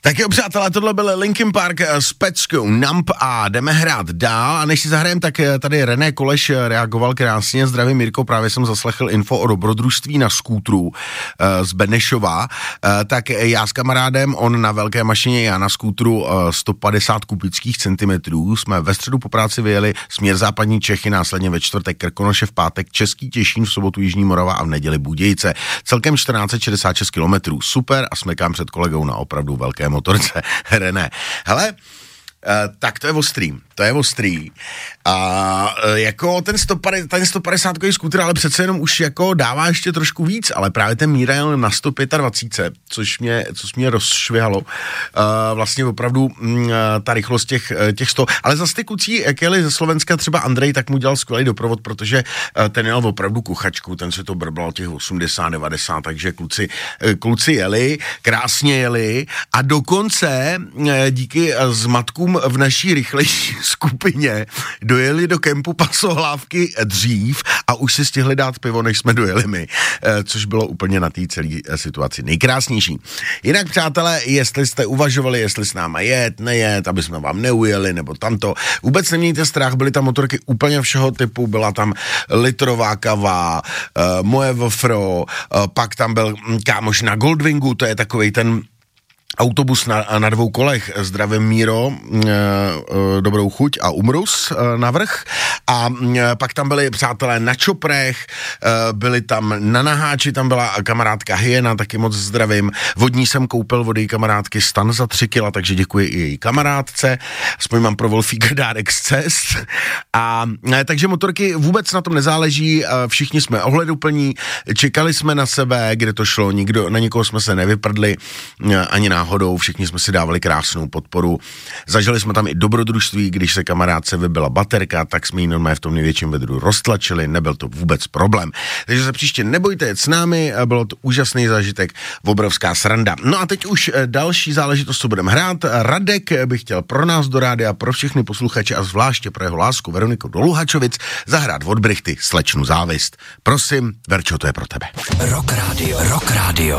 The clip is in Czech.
Tak jo, přátelé, tohle byl Linkin Park s peckou Numb a jdeme hrát dál. A než si zahrajem, tak tady René Koleš reagoval krásně. Zdravím, Mirko, právě jsem zaslechl info o dobrodružství na skútru z Benešova. Tak já s kamarádem, on na velké mašině, já na skútru 150 kubických centimetrů. Jsme ve středu po práci vyjeli směr západní Čechy, následně ve čtvrtek Krkonoše, v pátek Český Těšín, v sobotu Jižní Morava a v neděli Budějice. Celkem 1466 kilometrů. Super a smekám před kolegou na opravdu velké motorce. René. Hele, tak to je ostrý. A jako ten 150 skútr, ale přece jenom už jako dává ještě trošku víc, ale právě ten Míra jel na 125, což mě rozšvihalo. Vlastně opravdu ta rychlost těch 100. Ale zase ty kucí, jak jeli ze Slovenska třeba Andrej, tak mu dělal skvělý doprovod, protože ten jel opravdu kuchačku, ten se to brbal těch 80, 90, takže kluci jeli, krásně jeli a dokonce díky zmatkům v naší rychlejší skupině dojeli do kempu Pasohlávky dřív a už si stihli dát pivo, než jsme dojeli my, což bylo úplně na té celé situaci nejkrásnější. Jinak, přátelé, jestli jste uvažovali, jestli s náma nejet, aby jsme vám neujeli, nebo tamto, vůbec nemějte strach, byly tam motorky úplně všeho typu, byla tam litrová kava, moje Vofro, pak tam byl kámoš na Goldwingu, to je takovej ten autobus na dvou kolech, zdravím Míro, dobrou chuť a umrus navrch. A pak tam byli přátelé na čoprech, byli tam na naháči, tam byla kamarádka Hyena, taky moc zdravím. Vodní jsem koupil od její kamarádky stan za 3 kila, takže děkuji i její kamarádce. Aspoň mám pro Wolfíka dárek z cest. A takže motorky vůbec na tom nezáleží, všichni jsme ohleduplní, čekali jsme na sebe, kde to šlo, na nikoho jsme se nevyprdli, ani náhodou, všichni jsme si dávali krásnou podporu. Zažili jsme tam i dobrodružství, když se kamarádce vybila baterka, tak jsme ji normálně v tom největším vedru roztlačili, nebyl to vůbec problém. Takže se příště nebojte jet s námi, bylo to úžasný zážitek, obrovská sranda. No a teď už další záležitost, co budeme hrát. Radek bych chtěl pro nás do rádia, pro všechny posluchače a zvláště pro jeho lásku Veroniku do Luhačovic zahrát od Brychty Slečnu závist. Prosím, Verčo, to je pro tebe. Rock Radio.